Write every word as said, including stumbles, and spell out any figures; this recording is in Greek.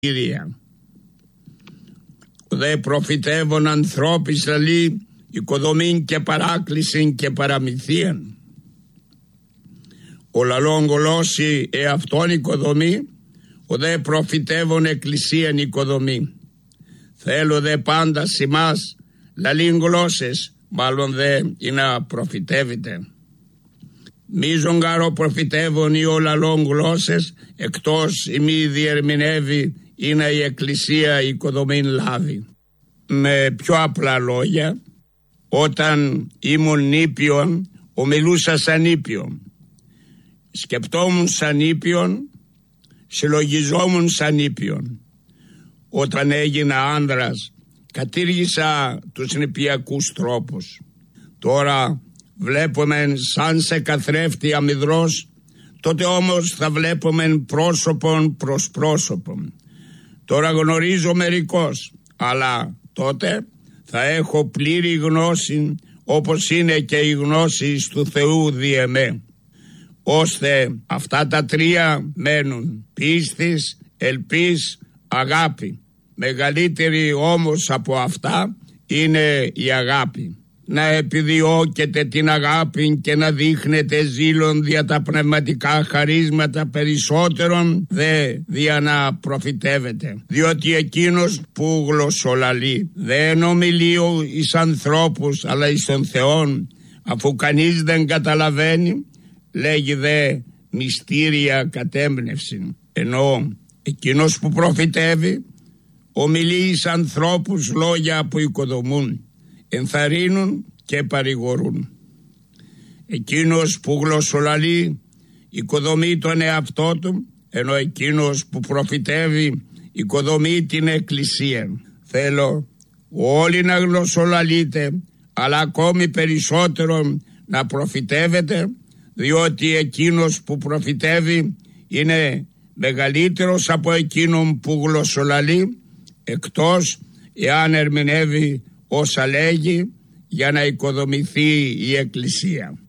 Δε προφητεύων ανθρώπης λαλεί οικοδομήν και παράκλησιν και παραμυθίαν. Ο λαλόν γλώσσι εαυτόν οικοδομή, ο δε προφητεύων εκκλησίαν οικοδομή. Θέλω δε πάντα σημάς λαλήν γλώσσες, μάλλον δε ή να προφητεύετε. Μίζον γάρο προφητεύων ή ο λαλόν γλώσσες, εκτός ή μη διερμηνεύει ή να η εκκλησία οικοδομήν λάβει. Με πιο απλά λόγια, όταν ήμουν νήπιον, ομιλούσα σαν νήπιον. Σκεπτόμουν σαν νήπιον, συλλογιζόμουν σαν νήπιον. Όταν έγινα άνδρας, κατήργησα τους νηπιακούς τρόπους. Τώρα βλέπουμε σαν σε καθρέφτη αμυδρός, τότε όμως θα βλέπουμε πρόσωπον προς πρόσωπον. Τώρα γνωρίζω μερικώς, αλλά τότε θα έχω πλήρη γνώση, όπως είναι και η γνώση του Θεού δι' εμέ. Ώστε αυτά τα τρία μένουν: πίστης, ελπίς, αγάπη. Μεγαλύτερη όμως από αυτά είναι η αγάπη. Να επιδιώκετε την αγάπη και να δείχνετε ζήλον δια τα πνευματικά χαρίσματα περισσότερον δε δια να προφητεύετε. Διότι εκείνος που γλωσσολαλεί δεν ομιλεί εις ανθρώπους αλλά εις τον Θεόν, αφού κανείς δεν καταλαβαίνει, λέγει δε μυστήρια κατέμπνευση. Ενώ εκείνος που προφητεύει ομιλεί εις ανθρώπους λόγια που οικοδομούν, ενθαρρύνουν και παρηγορούν. Εκείνος που γλωσσολαλεί οικοδομεί τον εαυτό του, ενώ εκείνος που προφητεύει οικοδομεί την εκκλησία. Θέλω όλοι να γλωσσολαλείτε, αλλά ακόμη περισσότερο να προφητεύετε, διότι εκείνος που προφητεύει είναι μεγαλύτερος από εκείνον που γλωσσολαλεί, εκτός εάν ερμηνεύει όσα λέγει για να οικοδομηθεί η εκκλησία.